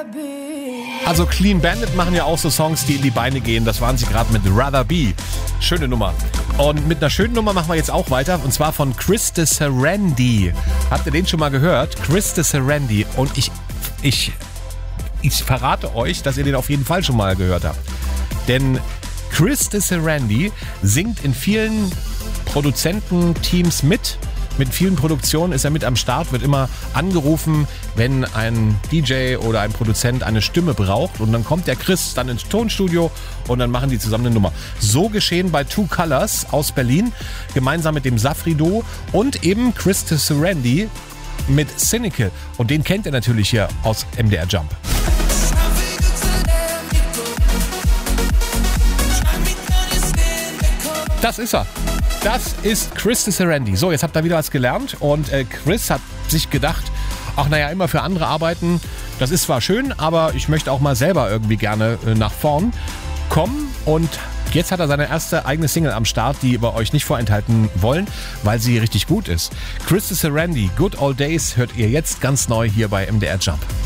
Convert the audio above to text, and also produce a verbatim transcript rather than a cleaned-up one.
Also Clean Bandit machen ja auch so Songs, die in die Beine gehen. Das waren sie gerade mit Rather Be. Schöne Nummer. Und mit einer schönen Nummer machen wir jetzt auch weiter. Und zwar von Chris de Serendy. Habt ihr den schon mal gehört? Chris de Serendy. Und ich, ich, ich verrate euch, dass ihr den auf jeden Fall schon mal gehört habt. Denn Chris de Serendy singt in vielen Produzententeams mit. Mit vielen Produktionen ist er mit am Start, wird immer angerufen, wenn ein D J oder ein Produzent eine Stimme braucht. Und dann kommt der Chris dann ins Tonstudio und dann machen die zusammen eine Nummer. So geschehen bei Two Colors aus Berlin, gemeinsam mit dem Safri-Duo und eben Chris de Serendy mit Cynical. Und den kennt ihr natürlich hier aus M D R Jump. Das ist er. Das ist Chris de Serendy. So, jetzt habt ihr wieder was gelernt und äh, Chris hat sich gedacht, ach naja, immer für andere arbeiten, das ist zwar schön, aber ich möchte auch mal selber irgendwie gerne äh, nach vorn kommen und jetzt hat er seine erste eigene Single am Start, die wir euch nicht vorenthalten wollen, weil sie richtig gut ist. Chris de Serendy, Good Old Days hört ihr jetzt ganz neu hier bei M D R Jump.